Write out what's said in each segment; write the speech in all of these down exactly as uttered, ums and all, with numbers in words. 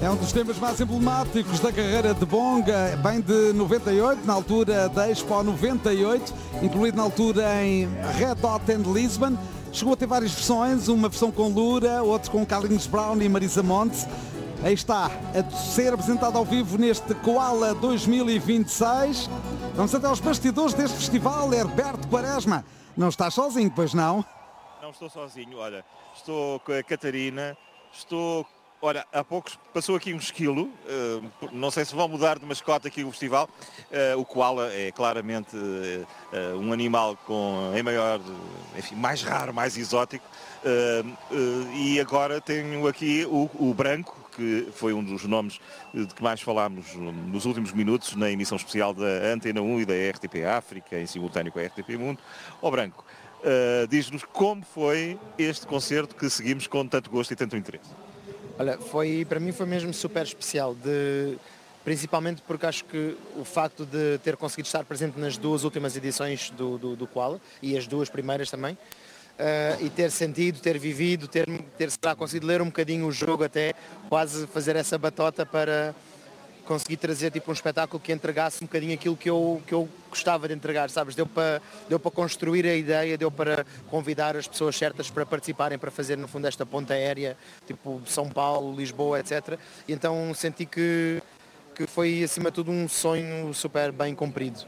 É um dos temas mais emblemáticos da carreira de Bonga, bem de noventa e oito, na altura da Expo noventa e oito, incluído na altura em Red Hot and Lisbon. Chegou a ter várias versões, uma versão com Lura, outra com Carlinhos Brown e Marisa Monte. Aí está, a ser apresentado ao vivo neste Koala dois mil e vinte e seis. Vamos até aos bastidores deste festival. Herberto Quaresma, não estás sozinho, pois não? Não estou sozinho, olha, estou com a Catarina, estou... Olha, há poucos passou aqui um esquilo, uh, não sei se vão mudar de mascote aqui o festival. Uh, o koala é claramente uh, uh, um animal com, em maior, enfim, mais raro, mais exótico. Uh, uh, e agora tenho aqui o, o branco, que foi um dos nomes de que mais falámos nos últimos minutos na emissão especial da Antena um e da R T P África, em simultâneo com a R T P Mundo. Ó branco, uh, diz-nos como foi este concerto que seguimos com tanto gosto e tanto interesse. Olha, foi, para mim foi mesmo super especial, de, principalmente porque acho que o facto de ter conseguido estar presente nas duas últimas edições do, do, do Koala, e as duas primeiras também, uh, e ter sentido, ter vivido, ter, ter será, conseguido ler um bocadinho o jogo, até quase fazer essa batota para conseguir trazer tipo um espetáculo que entregasse um bocadinho aquilo que eu, que eu gostava de entregar, sabes? Deu para, deu para construir a ideia, deu para convidar as pessoas certas para participarem, para fazer no fundo esta ponta aérea, tipo São Paulo, Lisboa, etcétera. E então senti que, que foi acima de tudo um sonho super bem cumprido.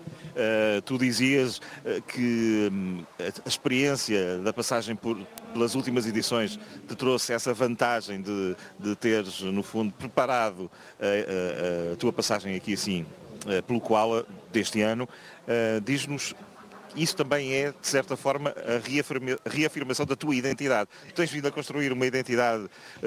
Uh, tu dizias uh, que um, a experiência da passagem por, pelas últimas edições te trouxe essa vantagem de, de teres, no fundo, preparado a, a, a tua passagem aqui assim uh, pelo Koala deste ano. Uh, diz-nos, isso também é, de certa forma, a, reafirma, a reafirmação da tua identidade. Tu tens vindo a construir uma identidade,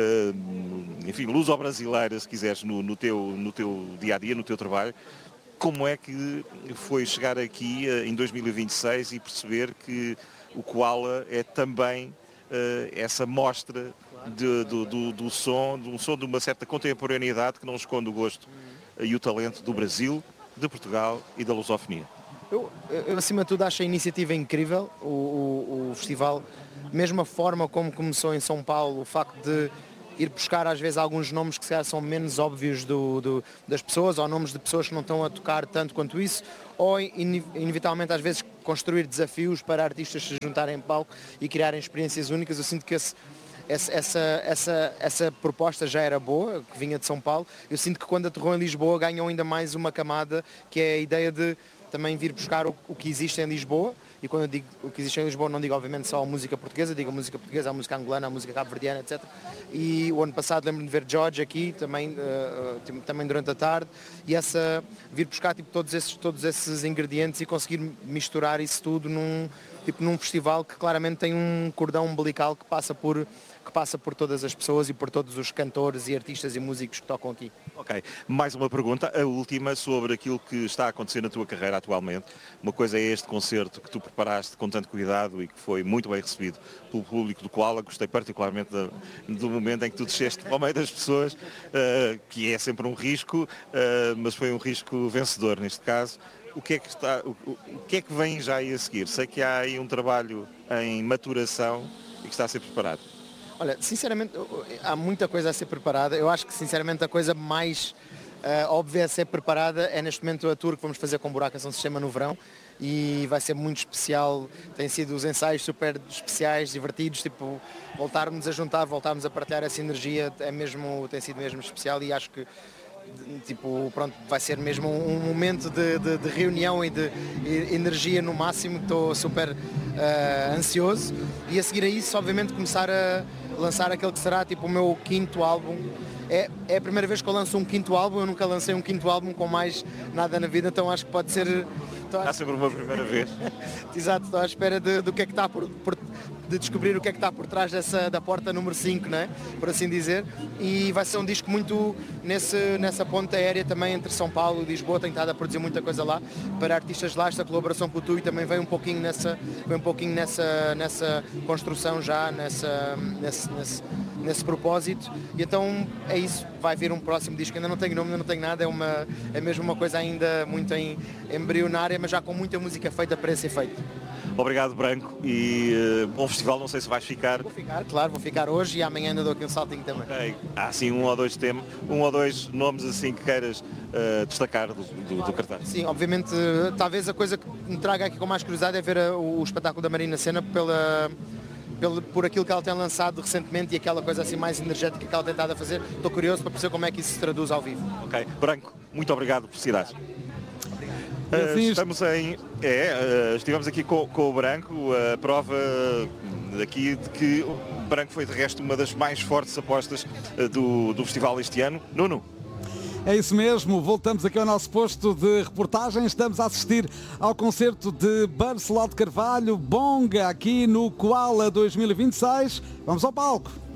uh, enfim, luso-brasileira, se quiseres, no, no, teu, no teu dia-a-dia, no teu trabalho. Como é que foi chegar aqui uh, em dois mil e vinte e seis e perceber que o Koala é também uh, essa mostra de, do, do, do som, de um som de uma certa contemporaneidade que não esconde o gosto uh, e o talento do Brasil, de Portugal e da lusofonia? Eu, eu acima de tudo, acho a iniciativa incrível, o, o, o festival, mesmo a forma como começou em São Paulo, o facto de ir buscar às vezes alguns nomes que se calhar são menos óbvios do, do, das pessoas, ou nomes de pessoas que não estão a tocar tanto quanto isso, ou inevitavelmente às vezes construir desafios para artistas se juntarem em palco e criarem experiências únicas. Eu sinto que esse, essa, essa, essa proposta já era boa, que vinha de São Paulo. Eu sinto que quando aterrou em Lisboa ganhou ainda mais uma camada, que é a ideia de também vir buscar o, o que existe em Lisboa. E quando eu digo o que existe em Lisboa, não digo obviamente só a música portuguesa, digo a música portuguesa, a música angolana, a música cabo-verdiana, etcétera. E o ano passado lembro-me de ver George aqui, também, uh, também durante a tarde, e essa, vir buscar tipo, todos, esses, todos esses ingredientes e conseguir misturar isso tudo num, tipo, num festival que claramente tem um cordão umbilical que passa por... que passa por todas as pessoas e por todos os cantores e artistas e músicos que tocam aqui. Ok, mais uma pergunta, a última, sobre aquilo que está a acontecer na tua carreira atualmente. Uma coisa é este concerto que tu preparaste com tanto cuidado e que foi muito bem recebido pelo público do Koala. Gostei particularmente do, do momento em que tu desceste ao meio das pessoas, uh, que é sempre um risco, uh, mas foi um risco vencedor neste caso. O que é que está, o, o que é que vem já aí a seguir? Sei que há aí um trabalho em maturação e que está a ser preparado. Olha, sinceramente, há muita coisa a ser preparada. Eu acho que, sinceramente, a coisa mais uh, óbvia a ser preparada é, neste momento, a tour que vamos fazer com Buraco Ação Sistema no verão. E vai ser muito especial. Tem sido os ensaios super especiais, divertidos, tipo, voltarmos a juntar, voltarmos a partilhar essa energia, é mesmo, tem sido mesmo especial e acho que tipo, pronto, vai ser mesmo um momento de, de, de reunião e de e energia no máximo. Estou super uh, ansioso e a seguir a isso, obviamente, começar a lançar aquele que será tipo o meu quinto álbum. É, é a primeira vez que eu lanço um quinto álbum, eu nunca lancei um quinto álbum com mais nada na vida, então acho que pode ser... Há sempre uma primeira vez. Exato, estou à espera de, do que é que está por, por, de descobrir o que é que está por trás dessa, da porta número cinco, né? Por assim dizer. E vai ser um disco muito nesse, nessa ponta aérea também entre São Paulo e Lisboa. Tenho estado a produzir muita coisa lá para artistas lá. Esta colaboração com o Tui também vem um pouquinho nessa, vem um pouquinho nessa, nessa construção já, nessa, nesse, nesse, nesse propósito. E então é isso, vai vir um próximo disco. Ainda não tenho nome, ainda não tenho nada, é, uma, é mesmo uma coisa ainda muito em embrionária, mas já com muita música feita para ser feito. Obrigado, Branco, e uh, bom festival, não sei se vais ficar. Vou ficar, claro, vou ficar hoje e amanhã ainda dou aqui um saltinho também. Okay. Há assim um ou dois temas, um ou dois nomes assim que queiras uh, destacar do, do, do cartaz. Sim, obviamente, talvez a coisa que me traga aqui com mais curiosidade é ver a, o, o espetáculo da Marina Sena pela, pela, por aquilo que ela tem lançado recentemente e aquela coisa assim mais energética que ela tem estado a fazer. Estou curioso para perceber como é que isso se traduz ao vivo. Ok, Branco, muito obrigado por cidades. E assim Uh, estamos em. É, uh, estivemos aqui com, com o Branco, a prova aqui de que o Branco foi de resto uma das mais fortes apostas uh, do, do festival este ano. Nuno. É isso mesmo, voltamos aqui ao nosso posto de reportagem. Estamos a assistir ao concerto de Barceló de Carvalho, Bonga, aqui no Koala dois mil e vinte e seis. Vamos ao palco.